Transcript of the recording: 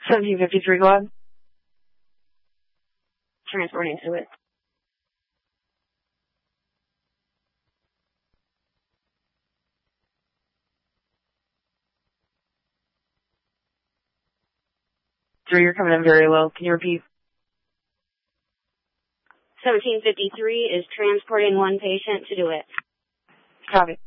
1753 go ahead. Transporting to it. Three, you're coming in very low. Can you repeat? 1753 is transporting one patient to do it. Copy.